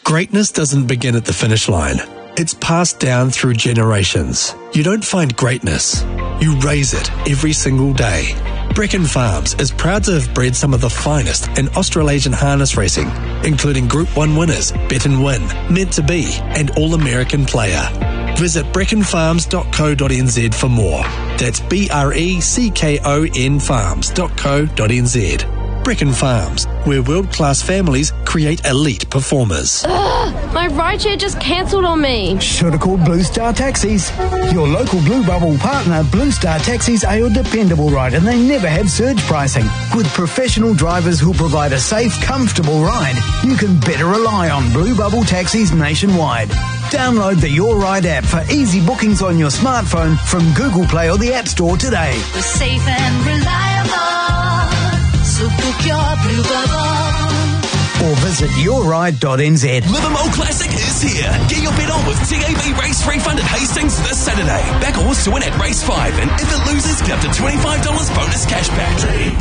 Greatness doesn't begin at the finish line. It's passed down through generations. You don't find greatness. You raise it every single day. Brecon Farms is proud to have bred some of the finest in Australasian harness racing, including Group 1 winners Bet and Win, Meant to Be, and All-American Player. Visit brecconfarms.co.nz for more. That's BRECKON farms.co.nz. Brecon Farms, where world-class families create elite performers. My rideshare just cancelled on me. Should have called Blue Star Taxis. Your local Blue Bubble partner, Blue Star Taxis, are your dependable ride, and they never have surge pricing. With professional drivers who provide a safe, comfortable ride, you can better rely on Blue Bubble Taxis nationwide. Download the Your Ride app for easy bookings on your smartphone from Google Play or the App Store today. We're safe and reliable, so book your Blue Bubble. Or visit yourride.nz. Livermore Classic is here. Get your bet on with TAB Race Refund at Hastings this Saturday. Back a horse to win at Race 5, and if it loses, get up to $25 bonus cash back.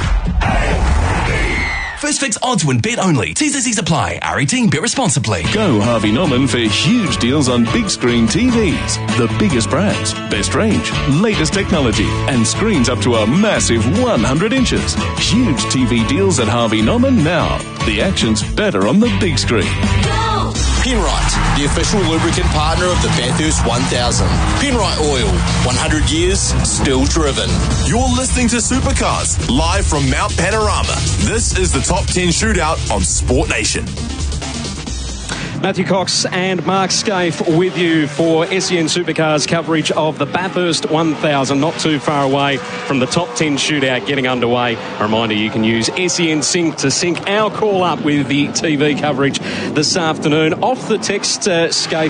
First fix odds win bet only. T's and C's apply. R18, bet responsibly. Go Harvey Norman for huge deals on big screen TVs. The biggest brands, best range, latest technology, and screens up to a massive 100 inches. Huge TV deals at Harvey Norman now. The action's better on the big screen. Penrite, the official lubricant partner of the Bathurst 1000. Penrite Oil, 100 years, still driven. You're listening to Supercars, live from Mount Panorama. This is the Top 10 Shootout on Sport Nation. Matthew Cox and Mark Scaife with you for SEN Supercars coverage of the Bathurst 1000, not too far away from the Top 10 Shootout getting underway. A reminder, you can use SEN Sync to sync our call up with the TV coverage this afternoon. Off the text, Scaife,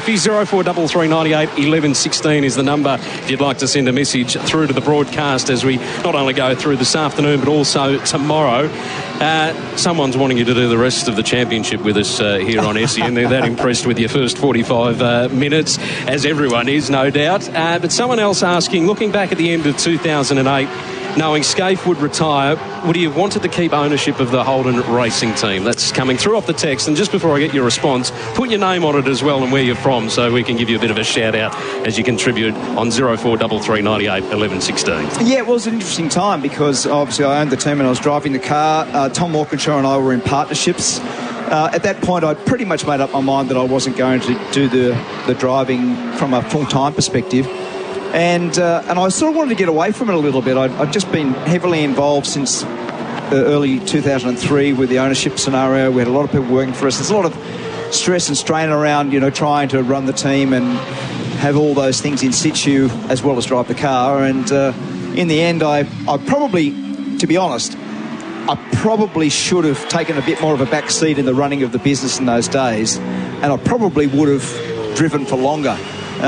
043398 1116 is the number if you'd like to send a message through to the broadcast as we not only go through this afternoon but also tomorrow. Someone's wanting you to do the rest of the championship with us here on SEN. They're that impressed with your first 45 minutes, as everyone is, no doubt. But someone else asking, looking back at the end of 2008, knowing Scaife would retire, would he have wanted to keep ownership of the Holden Racing team? That's coming through off the text. And just before I get your response, put your name on it as well and where you're from so we can give you a bit of a shout-out as you contribute on 043398 1116. Yeah, it was an interesting time because obviously I owned the team and I was driving the car. Tom Walkinshaw and I were in partnerships. At that point, I'd pretty much made up my mind that I wasn't going to do the driving from a full-time perspective. And I sort of wanted to get away from it a little bit. I'd just been heavily involved since early 2003 with the ownership scenario. We had a lot of people working for us. There's a lot of stress and strain around, trying to run the team and have all those things in situ as well as drive the car. And in the end, I probably, to be honest, I probably should have taken a bit more of a back seat in the running of the business in those days, and I probably would have driven for longer.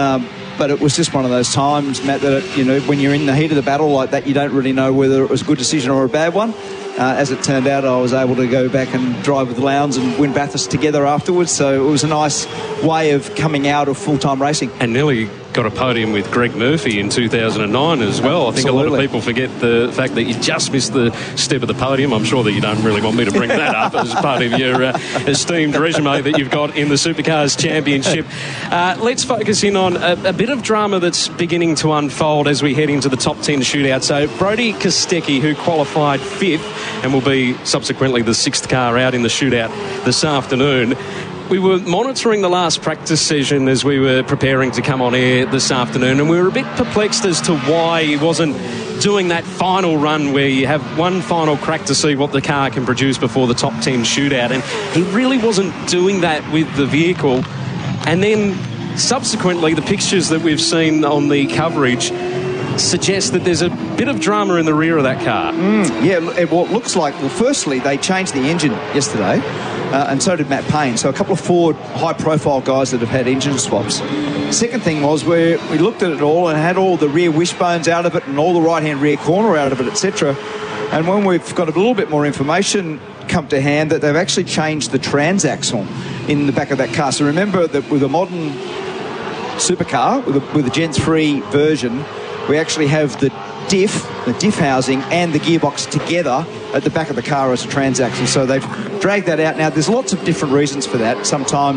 But it was just one of those times, Matt, that, when you're in the heat of the battle like that, you don't really know whether it was a good decision or a bad one. As it turned out, I was able to go back and drive with Lowndes and win Bathurst together afterwards, so it was a nice way of coming out of full-time racing. And nearly got a podium with Greg Murphy in 2009 as well. I think Absolutely. a lot of people forget the fact that you just missed the step of the podium. I'm sure that you don't really want me to bring that up as part of your esteemed resume that you've got in the Supercars Championship. Let's focus in on a bit of drama that's beginning to unfold as we head into the top 10 shootout. So Brody Kostecki, who qualified 5th and will be subsequently the 6th car out in the shootout this afternoon. We were monitoring the last practice session as we were preparing to come on air this afternoon, and we were a bit perplexed as to why he wasn't doing that final run where you have one final crack to see what the car can produce before the top 10 shootout, and he really wasn't doing that with the vehicle. And then subsequently the pictures that we've seen on the coverage suggest that there's a bit of drama in the rear of that car. Yeah, what looks like, well, firstly, they changed the engine yesterday, and so did Matt Payne. So a couple of Ford high-profile guys that have had engine swaps. Second thing was we looked at it all and had all the rear wishbones out of it and all the right-hand rear corner out of it, etc. And when we've got a little bit more information come to hand, that they've actually changed the transaxle in the back of that car. So remember that with a modern supercar, with a Gen 3 version, we actually have the diff housing and the gearbox together at the back of the car as a transaxle. So they've dragged that out. Now, there's lots of different reasons for that. Sometimes